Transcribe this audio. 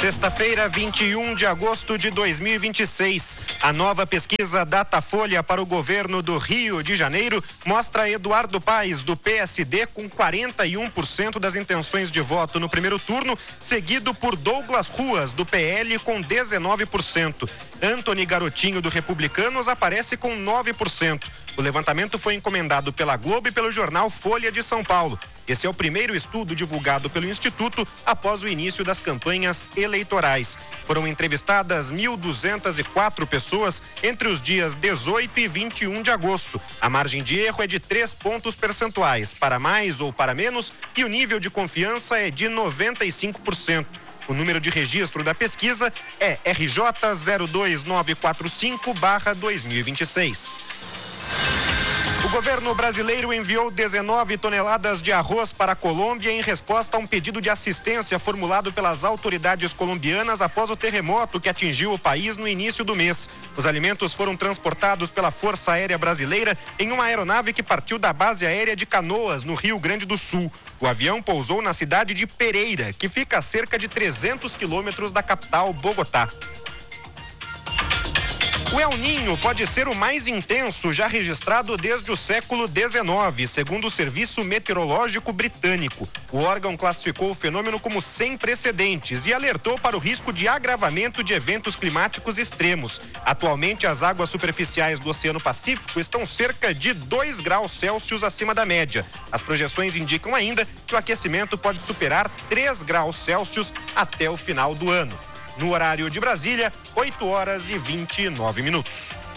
Sexta-feira, 21 de agosto de 2026. A nova pesquisa Datafolha para o governo do Rio de Janeiro mostra Eduardo Paes, do PSD, com 41% das intenções de voto no primeiro turno, seguido por Douglas Ruas, do PL, com 19%. Antony Garotinho, do Republicanos, aparece com 9%. O levantamento foi encomendado pela Globo e pelo jornal Folha de São Paulo. Esse é o primeiro estudo divulgado pelo Instituto após o início das campanhas eleitorais. Foram entrevistadas 1.204 pessoas entre os dias 18 e 21 de agosto. A margem de erro é de 3 pontos percentuais, para mais ou para menos, e o nível de confiança é de 95%. O número de registro da pesquisa é RJ 02945/2026. O governo brasileiro enviou 19 toneladas de arroz para a Colômbia em resposta a um pedido de assistência formulado pelas autoridades colombianas após o terremoto que atingiu o país no início do mês. Os alimentos foram transportados pela Força Aérea Brasileira em uma aeronave que partiu da base aérea de Canoas, no Rio Grande do Sul. O avião pousou na cidade de Pereira, que fica a cerca de 300 quilômetros da capital, Bogotá. O El Niño pode ser o mais intenso já registrado desde o século XIX, segundo o Serviço Meteorológico Britânico. O órgão classificou o fenômeno como sem precedentes e alertou para o risco de agravamento de eventos climáticos extremos. Atualmente, as águas superficiais do Oceano Pacífico estão cerca de 2 graus Celsius acima da média. As projeções indicam ainda que o aquecimento pode superar 3 graus Celsius até o final do ano. No horário de Brasília, 8 horas e 29 minutos.